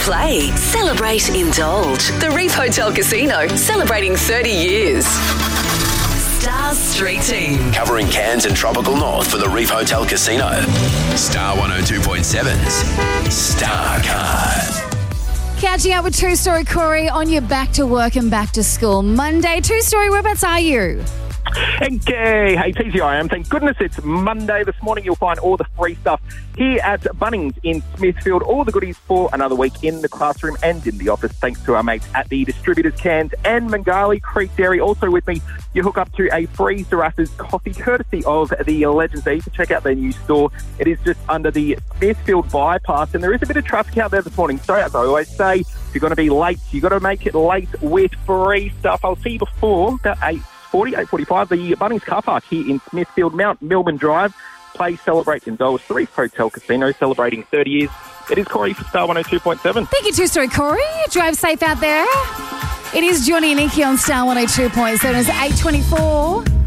play, celebrate, indulge. The Reef Hotel Casino, celebrating 30 years. Star Street Team. Covering Cairns and Tropical North for the Reef Hotel Casino. Star 102.7's Star Card. Catching up with True Story Corey on your back to work and back to school Monday. True Story, whereabouts are you? Okay, hey TGIM, thank goodness it's Monday. This morning you'll find all the free stuff here at Bunnings in Smithfield. All the goodies for another week in the classroom and in the office, thanks to our mates at the distributors Cairns and Mangali Creek Dairy. Also with me, you hook up to a free Zarassa's coffee courtesy of the Legends there. You can check out their new store. It is just under the Smithfield bypass, and there is a bit of traffic out there this morning. So as I always say, if you're going to be late, you've got to make it late with free stuff. I'll see you before about 8:45, the Bunnings car park here in Smithfield, Mount Melbourne Drive. Play, celebrate, indulge. The Reef Hotel Casino celebrating 30 years. It is Corey for Star 102.7. Thank you, True Story Corey. Drive safe out there. It is Johnny and Nikki on Star 102.7. It's 8:24.